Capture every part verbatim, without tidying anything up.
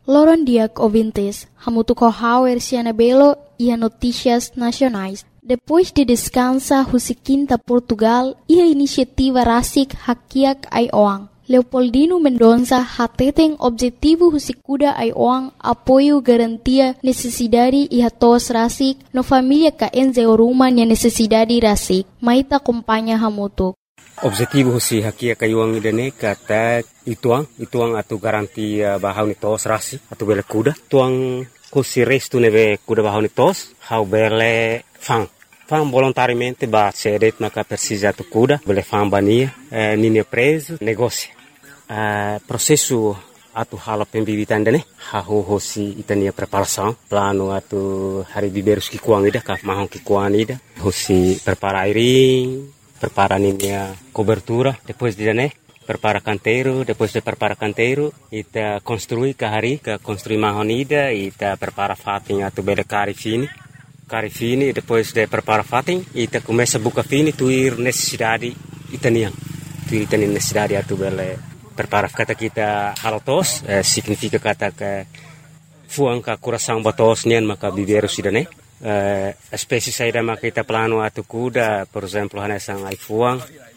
Loron diak ouvintes, hamutu corral erciana belo e a notícias nacionais. Depois de descansa Husiquinta Portugal e a iniciativa Rasik Hakiak Aioang. Leopoldino Mendonça hateten objetivo Husikuda Aioang apoio garantia necessidade e hatos Rasik no família ka enze oruma nia necessidade Rasik. Maita acompanha hamutu. Objetivo si hakia kayuang idane kata ituang ituang atu garantia bahau ni tos rasi atu bele kuda tuang kusi restu neve kuda bahau ni tos hau bele fang fang volontariamente ba sedet maka persisa tu kuda bele fang bania eh, nini preso negócio eh, processo atu hala pembibitan dane hau hosi itania preparação plano atu hari biberus ki kuang ida ka mahong ki kuang ida hosi prepara airing prepara a cobertura, depois de né, prepara canteiro, depois de prepara canteiro, ita construi kahari, ka construi mahonida, ita prepara fatin atu bele cari fini, cari fini, depois de prepara fatin, ita começa buka fini, tuir necessidade itanian, tuir itanian necessidade atu bele prepara kata kita halotos, eh, significa kata que fuang ka coração batos nian maka biberu sidane. Uh, espécie saída maka kita plano atu kuda, por exemplo, hanesang ai fuang,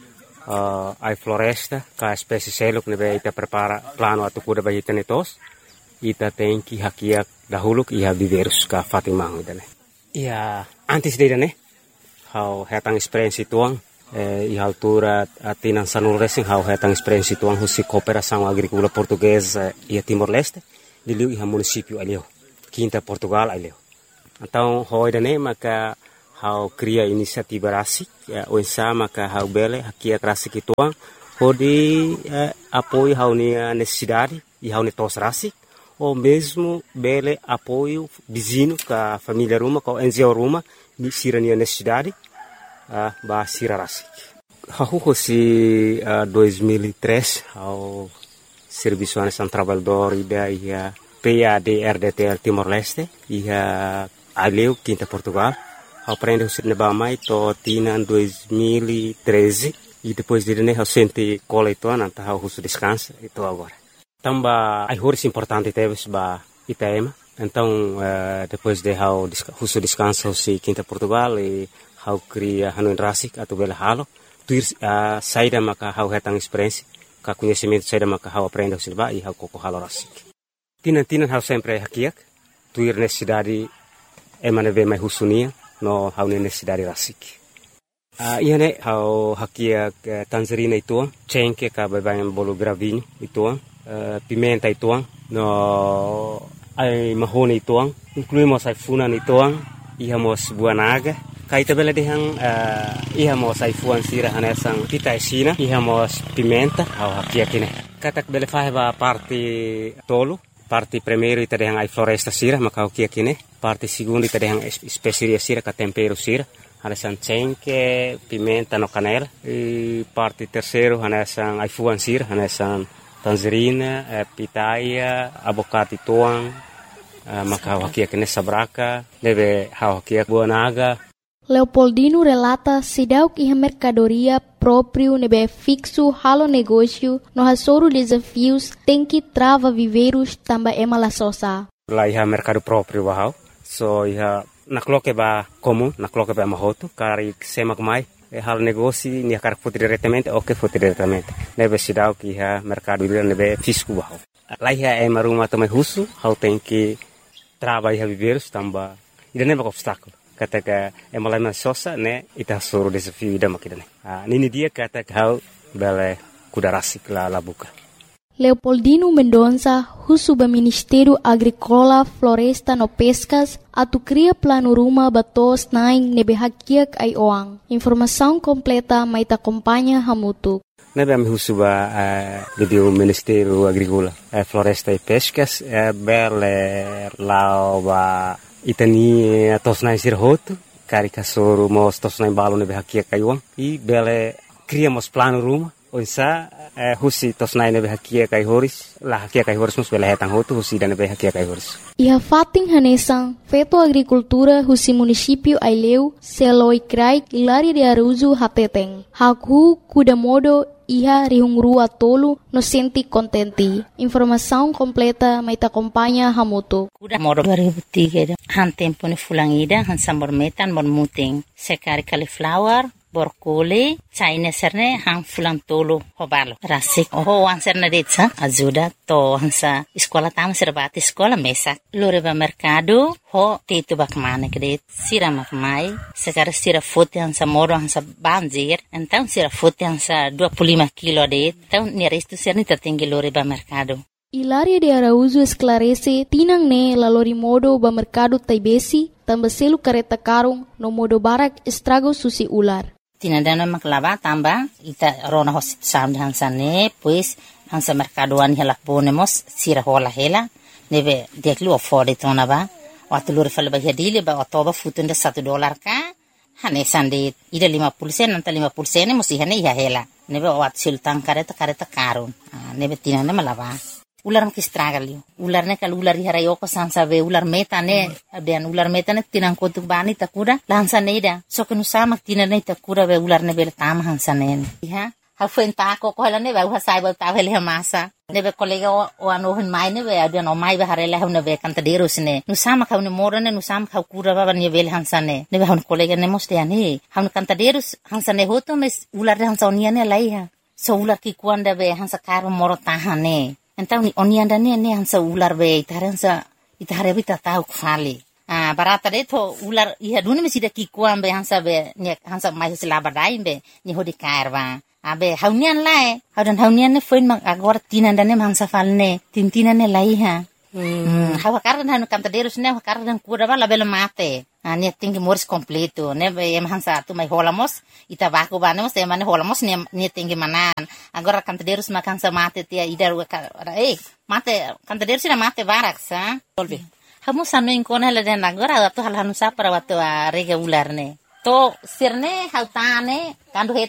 uh, ai floresta, ka espécie seluk nebe ita prepara plano atu kuda bagi tenetos, ita tem que hakiak dahulu iha biverus ka fatimang idane. Ia antes de idane, hau hetang experiência tuang, eh, iha altura atinan sanul racing hau hetang experiência tuang husi cooperação agrícola portuguesa ia Timor-Leste, diliu iha município alio, Quinta Portugal alio. Então, hoi dane maka hau cria inisiativa rasik, ya, oinsa maka hau bele hakia rasik ituang, hodi eh, apoio hau ni necessidade e hau ni tos rasik, ou mesmo bele apoio vizinho ka família ruma, ka enzio ruma, ni sira ni necessidade, uh, ba sira rasik. Hau hosi uh, dois mil e três, hau serviço anesan trabalhador ida ia P A D R D T L Timor-Leste, ia Aleu, Quinta Portugal, aprende o cinema mais to tina dois mil e treze e depois de né eu senti cola e toa nanta o russo descansa e tô agora. Tamba ai horas importante teve ba Itaema, então uh, depois de how russo descansa o si Quinta Portugal e how cria hanuin rasik atau bela halo, tuir uh, saída maka how hetang experiência, ka conhecimento saída maka how aprende o silba e how koko halo rasik. Tina tina how sempre hakiak, tuir necessidade emane ve mai husunia no hau necessidade rasik. Uh, iane hau hakia uh, tangerina ituang, cengke ka babayan bolo gravinho ituang, uh, pimenta ituang, no ai mahone ituang, incluímos ai funan ituang, ihamos buanaga, kai tabela dehang uh, ihamos ai fuan sira hanesang pita esina, ihamos pimenta hau hakia kine. Katak bele faheba parte tolo, parte primeiro ita dehang ai floresta sira maka hakia kine. Parte segundo ita dehang especiaria sira ka tempero sira, hanesan cengke, pimenta no canela. E parte terceiro hanesan ai fuan sira, hanesan tangerina, eh, pitaia, abocate tuang, eh, maka hakia kine sabraka, deve hakia buanaga. Leopoldino relata sidauk iha mercadoria próprio nebe fixo halo negócio no hasoro desafios tem que trava viveiros tamba ema la sosa. Lá iha mercado próprio bahau, so iha nakloke ba comum, nakloke ba mahoto, kari semak mai, e halo negócio ni kar foto diretamente ou que foto diretamente. Nebe sidauk iha mercado nebe fisco bahau. Lá iha ema rumah tamai husu, hau tem que trava iha viveiros tamba, ida nebe obstáculo. Kata ka emalama sosa ne ita suru desafio ida makidane. Ah nini dia kata kau bele kuda rasik la labuka. Leopoldino Mendonça, husuba Ministério Agrícola, Floresta no Pescas, atu cria plano ruma batos naing nebe hakiak ai oang. Informação completa mai ta acompanha hamutu. Nebe mi husuba uh, do Ministério Agrícola, uh, Floresta e Pescas, uh, bele lauba itani tosnai sirhoto, karika soro mos tosnai balo nebe hakia kaiuang, i bele criamos plano ruma, onsa eh, husi tosnai nebe hakia kai horis, la hakia kai horis mus bele hetang hoto husi dan nebe hakia kai horis. Iha fating hanesang, feto agricultura husi município Aileu, Seloi Krai, Ilaria de Aruzu hateteng. Haku kuda modo iha rihungrua tolu no senti kontenti. Informação completa mai ta acompanha hamutu. Udah moro dua ribu tiga han tempo ni fulangida han sambor metan mor muting sekari cauliflower borkoli China serne han fulang tolu hobalo rasik oh han serne detsa ajuda to hansa sekolah tam serbati sekolah mesak lore ba mercado ho tetu bak mane kret sira mak mai sekar sira fote hansa moro hansa banjir então sira fote hansa dua puluh lima kilo det então ni resto serne tertinggi lore ba mercado. Hilaria de Araújo esclarece tinang ne lalori modo ba mercado taibesi tambah selu kareta karung no modo barak estrago susi ular. Tinandana maklava tamba ita rona hosit sam hansa ne pues hansa mercadoan hela ponemos sira hola hela nebe deklu afford tona ba watulur fal ba hadile ba otoba futunda satu dolar ka hane sande ida lima puluh sen nanta lima puluh sen musi hane ya hela nebe wat sultan kareta kareta karun nebe tinanda malava ular mkistragali ular ne kal ular harayo ko sansa be ular meta ne den ular meta ne tinang ko tu bani takura lansa ne da so kenu sama tinan ne takura be ular ne be tam hansa ne ha ha fenta ko ko ne be ha sai ba ta hele masa ne be kolega o ano hin mai ne be aden o mai be harela ne be kanta deros ne nu sama ka ne moro ne nu sama ka kura ba ne be hansa ne ne be han kolega ne moste ani han kanta deros hansa ne hoto mes ular hansa onia ne lai ha so ular ki kuanda be hansa karo moro tahane. Então, oni anda ne ne hansa ular be itaransa itare bita tau kfali. Ah, barata de to ular iha dune me sida kikuan be hansa be ne hansa mai sila badai be ni hodi karwa. Abe haunian lae, haudan haunian ne foin mak agora tinan dane hansa falne, tintinan ne lai ha. Hmm, hawa kardan hanu cantaderos ne kardan kura bala bela mate. Ah, ne tinggi mors completo, ne be em hansa tu mai holamos, ita baku banemos e mane holamos ne ne tinggi manan. Agora cantaderos makan sa mate tia ida eh mate cantaderos ina mate barak sa. Tolbi. Hamu sanu inkona la den agora atu hal hanu sa para watu regular ne. To sirne hautane kandu